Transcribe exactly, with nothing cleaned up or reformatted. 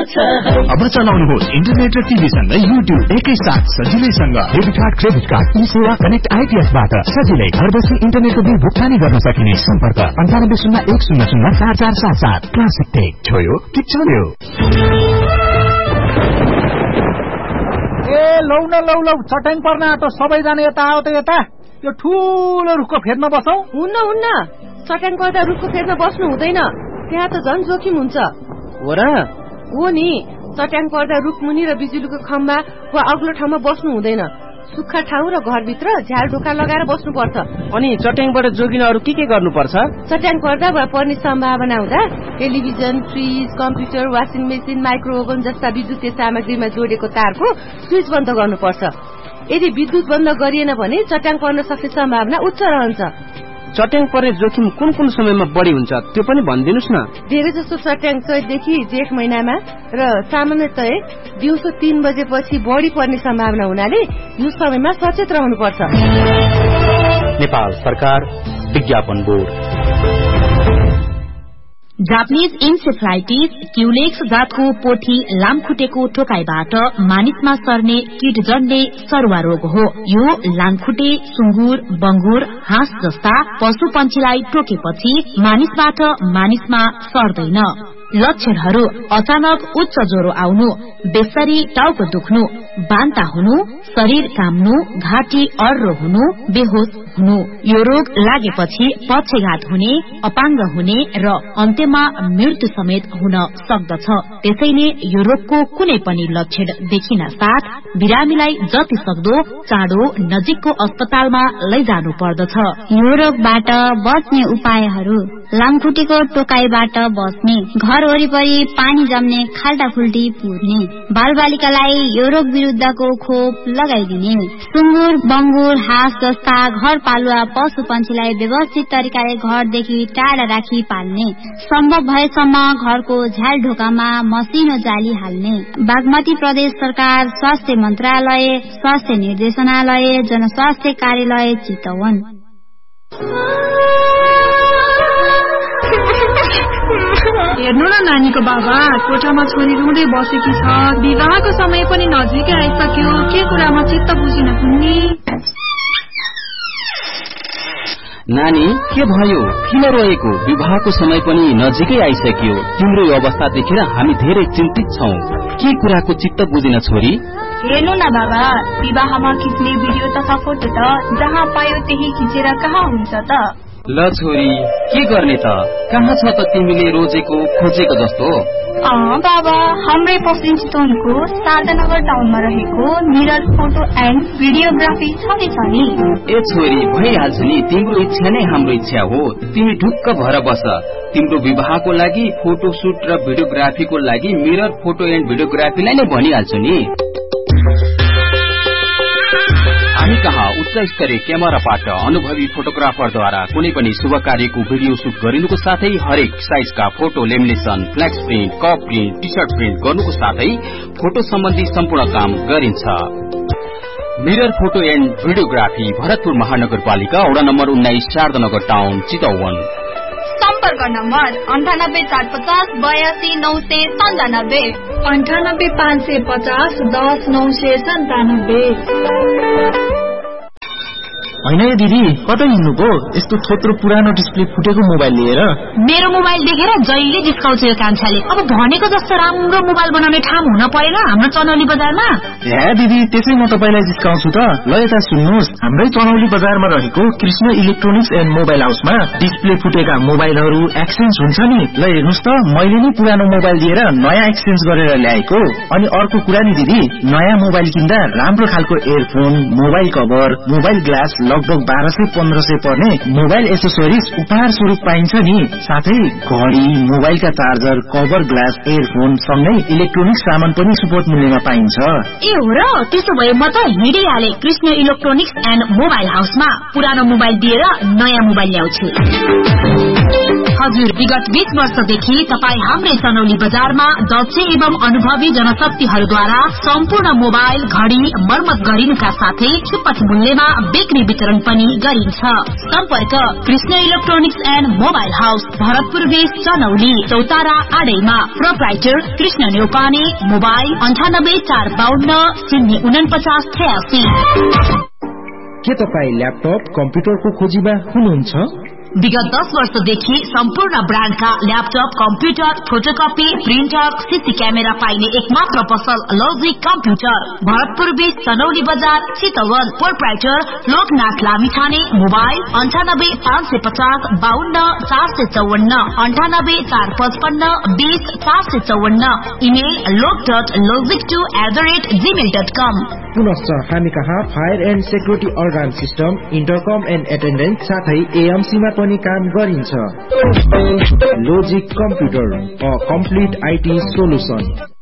छ। अब चलाउनुहोस् इन्टरनेट र टिभी सँगै युट्युब एकैसाथ सजिलैसँग। डेबिट कार्ड, क्रेडिट कार्ड, ई सेवा कनेक्ट आइपीएसबाट सजिलै घर बसी इन्टरनेटको बिल भुक्तानी गर्न सकिने। सम्पर्क अन्ठानब्बे शून्य एक शून्य शून्य चार चार सात सात। क्लासिक टेक, छोयो कि चल्यो। ए लौ न लौ लौ चट्याङ पर्न आँटो, सबैजना यता आऊ त यता। यो ठुलो रुखको फेदमा बसौँ। हुन्न हुन्न, चट्याङ पर्दा रुखको फेदमा बस्नु हुँदैन, त्यहाँ त झन् जोखिम हुन्छ। हो र? हो नि, चट्याङ पर्दा रुखमुनि र बिजुलीको खम्बा वा अग्लो ठाउँमा बस्नु हुँदैन। सुक्खा ठाउँ र घरभित्र झ्याल ढोका लगाएर बस्नुपर्छ। अनि चट्याङबाट जोगिन अरू के के गर्नुपर्छ? चट्याङ पर्दा वा पर्ने सम्भावना हुँदा television, fridge, computer, washing machine, micro oven जस्ता विद्युतीय सामग्रीमा जोडेको तारको स्विच बन्द गर्नुपर्छ। यदि विद्युत बन्द गरिएन भने चट्याङ पर्न सक्ने सम्भावना उच्च रहन्छ। चट्याङ पर्ने जोखिम कुन कुन समयमा बढी हुन्छ त्यो पनि भनिदिनुस् न। धेरै जसो चट्याङ चैतदेखि जेठ महिनामा र सामान्यतः दिउँसो तीन बजेपछि बढी पर्ने सम्भावना हुनाले यो समयमा सचेत रहनुपर्छ। नेपाल सरकार विज्ञापन बोर्ड। जापानिज इन्सेफ्लाइटिस क्युलेक्स जातको पोथी लामखुट्टेको टोकाइबाट मानिसमा सर्ने कीटजन्य सरुवा रोग हो। यो लामखुट्टे, सुँगुर, बंगुर, हाँस जस्ता पशु पंक्षीलाई टोकेपछि मानिसबाट मानिसमा सर्दैन। लक्षणहरू अचानक उच्च ज्वरो आउनु, बेसरी टाउको दुख्नु, बान्ता हुनु, शरीर काम्नु, घाँटी अर्रो हुनु, बेहोस हुनु। यो रोग लागेपछि पक्षघात हुने, अपाङ्ग हुने र अन्त्यमा मृत्यु समेत हुन सक्दछ। त्यसैले यो रोगको कुनै पनि लक्षण देखिन साथ बिरामीलाई जति सक्दो चाँडो नजिकको अस्पतालमा लैजानु पर्दछ। यो रोगबाट बच्ने उपायहरू: लामखुट्टेको टोकाइबाट बस्ने, घर वरिपरि पानी जम्ने, खाल्टा खुल्टी पुर्ने, बालबालिकालाई यो रोग विरुद्धको खोप लगाइदिने, सुँगुर, बंगुर, हाँस जस्ता घर पालुवा पशु पंक्षीलाई व्यवस्थित तरिकाले घरदेखि टाढा राखी पाल्ने, सम्भव भएसम्म घरको झ्याल ढोकामा मसिनो जाली हाल्ने। बागमती प्रदेश सरकार स्वास्थ्य मन्त्रालय, स्वास्थ्य निर्देशनालय, जनस्वास्थ्य कार्यालय चितवन। हेर्नु न नानीको बाबा, कोठामा छोरी रुँदै बसेकी छ। विवाहको समय पनि नजिकै आइसक्यो, के कुरामा चित्त बुझिन कुन्नी? नानी के भयो? किन रोएको? विवाहको समय पनि नजिकै आइसक्यो। तिम्रो यो अवस्था देखेर हामी धेरै चिन्तित छौं। के कुराको चित्त बुझिन छोरी? हेर्नु न बाबा, विवाहमा खिच्ने भिडियो तथा फोटो त जहाँ पायो त्यही खिचेर कहाँ हुन्छ त? ल छोरी, के गर्ने त? कहाँ छ त तिमीले रोजेको खोजेको जस्तो? अँ बाबा, हाम्रै पश्चिम चितवनको शारदानगर टाउनमा रहेको मिरर फोटो एन्ड भिडियोग्राफी छँदैछ नि। ए छोरी, भइहाल्छ नि, तिम्रो इच्छा नै हाम्रो इच्छा हो। तिमी ढुक्क भएर बस। तिम्रो विवाहको लागि फोटो सुट र भिडियोग्राफीको लागि मिरर फोटो एन्ड भिडियोग्राफीलाई नै भनिहाल्छु नि। हामी कहाँ उच्च स्तरीय क्यामेराबाट अनुभवी फोटोग्राफरद्वारा कुनै पनि शुभ कार्यको भिडियो सुट गरिनुको साथै हरेक साइजका photo lamination, flex print, cup print, T short print गर्नुको साथै फोटो सम्बन्धी सम्पूर्ण काम गरिन्छ। Mirror photo and videography, Bharatpur महानगरपालिका वडा नम्बर उन्नाइस, शारदानगर टाउन, चितवन। सम्पर्क नम्बर अन्ठानब्बे चार पचास बयासी नौ सय सन्तानब्बे, अन्ठानब्बे पाँच सय पचास दस नौ सय सन्तानब्बे। होइन दिदी, कतै हिँड्नुभयो? यस्तो थोत्रो पुरानो डिस्प्ले फुटेको मोबाइल लिएर? मेरो मोबाइल देखेर जहिले जिस्काउँछ यो कान्छाले। अब भनेको जस्तो राम्रो मोबाइल बनाउने ठाउँ हुन परेन हाम्रो चनौली बजारमा? हे दिदी, त्यसै म तपाईलाई जिस्काउँछु त। ल यता सुन्नुहोस्, हाम्रै चनौली बजारमा रहेको कृष्ण इलेक्ट्रोनिक्स एन्ड मोबाइल हाउसमा डिस्प्ले फुटेका मोबाइलहरू एक्सचेन्ज हुन्छ नि। ल हेर्नुहोस् त, मैले नै पुरानो मोबाइल दिएर नयाँ एक्सचेन्ज गरेर ल्याएको। अनि अर्को कुरा नि दिदी, नयाँ मोबाइल किन्दा राम्रो खालको earphone, mobile cover, mobile glass लगभग बाह्र सय पन्ध्र सय पर्ने मोबाइल एसेसरिज उपहार स्वरूप पाइन्छ नि। साथै घडी, मोबाइलका चार्जर, कभर ग्लास, एयरफोन सँगै इलेक्ट्रोनिक्स सामान पनि सुपथ मूल्यमा पाइन्छ। ए हो र? त्यसो भए म त हिँडिहाले कृष्ण इलेक्ट्रोनिक्स एन्ड मोबाइल हाउसमा। पुरानो मोबाइल दिएर नयाँ मोबाइल ल्याउँछु। हजुर, विगत बीस वर्षदेखि तपाई हाम्रै सनौली बजारमा दक्ष एवं अनुभवी जनशक्तिहरूद्वारा सम्पूर्ण मोबाइल घड़ी मर्मत गरिनुका साथै छुपछ मूल्यमा बिक्री वितरण पनि गरिन्छ। सम्पर्क Krishna electronics and mobile house, Bharatpur base, Chanauli, Chautara आडैमा। Proprietor Krishna Neupane. Mobile अन्ठानब्बे चार बाहन्न शून्य उनपचास छयासी। के तपाई ल्यापटप कम्प्युटरको खोजीमा हुनुहुन्छ? विगत दस वर्षदेखि सम्पूर्ण ब्रान्डका laptop, computer, photocopy, printer, CC camera पाइने एकमात्र पसल लजिक कम्प्युटर, भरतपुर बीच, चनौली बजार, चितवन। प्रोप्राइटर लोकनाथ लामिछाने। मोबाइल अन्ठानब्बे पाँच सय पचास बाहन्न चार सय चौवन्न अन्ठानब्बे चार पचपन्न बीस चार सय चौवन्न। इमेल लोक dot logic two at the rate Gmail dot कम। पुनश्च हामी कहाँ fire and security alarm system, इन्टरकम and attendance साथै एएमसीमा पनि काम गरिन्छ। Logic computer, a complete IT solution.